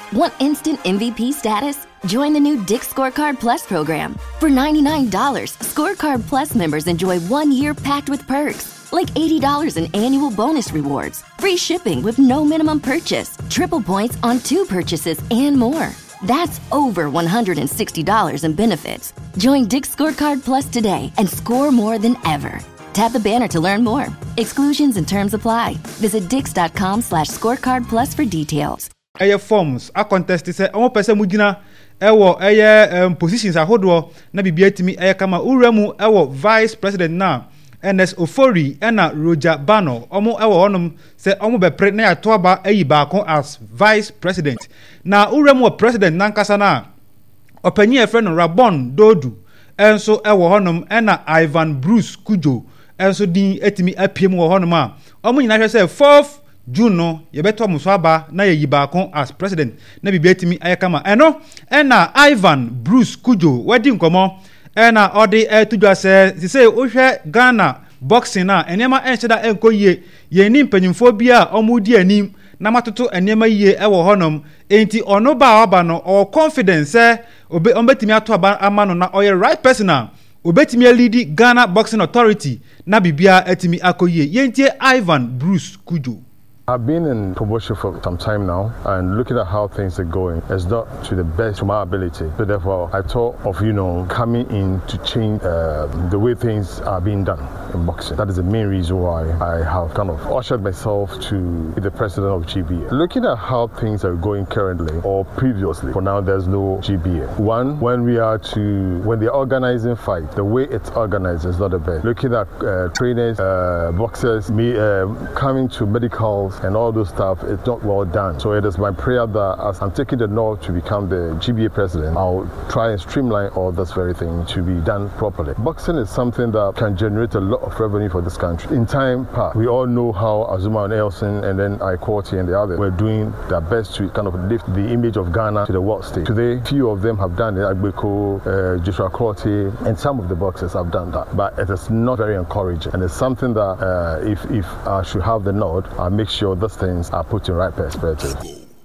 Want instant MVP status? Join the new Dick's Scorecard Plus program. For $99, Scorecard Plus members enjoy 1 year packed with perks, like $80 in annual bonus rewards, free shipping with no minimum purchase, triple points on 2 purchases, and more. That's over $160 in benefits. Join Dick's Scorecard Plus today and score more than ever. Tap the banner to learn more. Exclusions and terms apply. Visit dix.com/scorecardplus for details. Forms a contest say omo pese mugina ewo positions ahodo na bibia timi kama uremu ewo vice president na NS Ofori na Roger Bano omo ewo honum say omo be pre na ya to aba baako as vice president na uremu president nankasa na opanyi e friend Rabon Dodu enso ewo honum na Ivan Bruce Kujo enso din etimi apiem wo honum a omo nyina hwe say 4th June no yebeto muso aba na yeyi baako as president na bibia timi ayekama eno na Ivan Bruce Kujo wadi nkomo na odi tudwa se ohwe Ghana boxing na enema encheda enkoyie ye ni mpanyimfo bia omudi anim na matoto enema yie ewo honom enti ono ba aba no o confidence obetimi ato aba ama no na oye right person na obetimi lead Ghana Boxing Authority na bibia etimi akoyie yentie Ivan Bruce Kujo. I've been in promotion for some time now, and looking at how things are going, it's not to the best of my ability. So therefore, I thought of, coming in to change the way things are being done in boxing. That is the main reason why I have kind of ushered myself to be the president of GBA. Looking at how things are going currently or previously, for now there's no GBA. One, when they're organizing fight, the way it's organized is not the best. Looking at trainers, boxers, coming to medicals, and all those stuff, it's not well done. So it is my prayer that as I'm taking the nod to become the GBA president, I'll try and streamline all this very thing to be done properly. Boxing is something that can generate a lot of revenue for this country. In time past, we all know how Azuma and Elson and then Ikwoti and the others were doing their best to kind of lift the image of Ghana to the world stage. Today, few of them have done it. Agbeko, Joshua Crotty, and some of the boxers have done that. But it is not very encouraging. And it's something that if I should have the nod, I'll make sure those things are put in right perspective.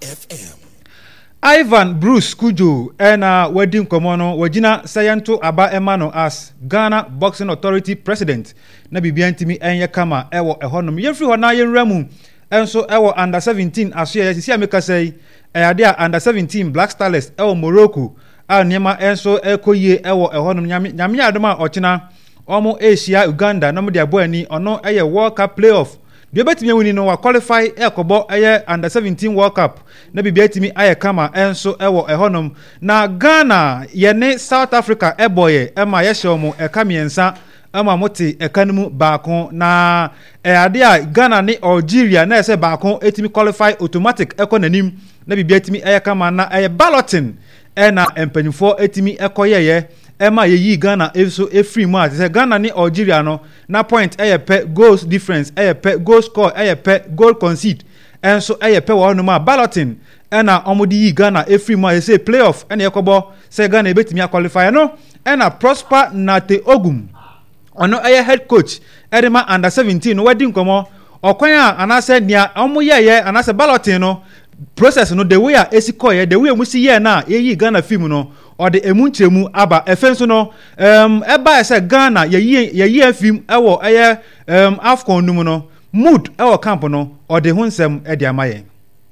Ivan Bruce Kujo wedding komono wajina sayanto aba emano as Ghana Boxing Authority president na bibia ntimi enye kama ewo ehonum yefri ho na yenramu enso ewo under 17 aso sisi ameka sei ade under 17 Black Starlets ewo Morocco a niema enso ekoyie ewo ehonum nyame adoma ochina omo Asia Uganda na mo dia boani ono eye World Cup playoff Bia betimi wini no wa qualify ekobo under 17 World Cup na bibia timi kama enso ewo ehonum na Ghana yene South Africa eboye ema yehyomo ekamiensa ama moti ekanemu baako na ade a Ghana ni Algeria na ese baako etimi qualify automatic ekonanim na bibia timi kama na balloting na empanyfo etimi ekoyeye Emma yeyi Ghana so free match say Ghana ni Algeria no na point pe goals difference pe goal score pe goal concede enso pe wo no ma balloting na omodi yi Ghana free match say playoff na yekobo say Ghana ebetimi qualify no na Prosper Nate Ogum ono head coach edema under 17 no wadi nkomo okwan a anase nia omoyeye anase balloting no process no the way a esikoye the way musi ye na yeyi Ghana film no or the emunchemu aba efenso no eba ese Ghana yeyi film ewo Afcon numu no mood ewo camp no or the hunsem e de amaye.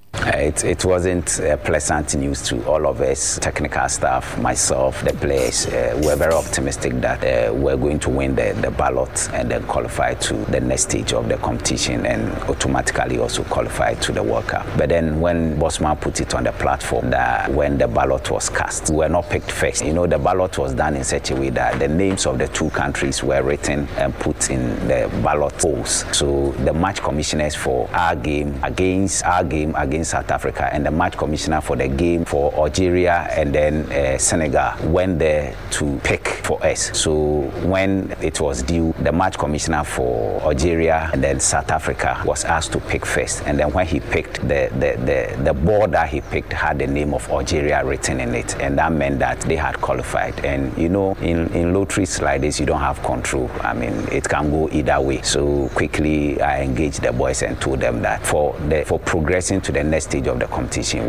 It wasn't pleasant news to all of us, technical staff, myself, the players. We were very optimistic that we're going to win the ballot and then qualify to the next stage of the competition and automatically also qualify to the World Cup. But then when Bosman put it on the platform that when the ballot was cast, we were not picked first. The ballot was done in such a way that the names of the two countries were written and put in the ballot polls. So the match commissioners for our game against South Africa and the match commissioner for the game for Algeria and then Senegal went there to pick for us. So when it was due, the match commissioner for Algeria and then South Africa was asked to pick first. And then when he picked, the board that he picked had the name of Algeria written in it, and that meant that they had qualified. And in lotteries like this, you don't have control. I mean, it can go either way. So quickly I engaged the boys and told them that for progressing to the next stage of the competition,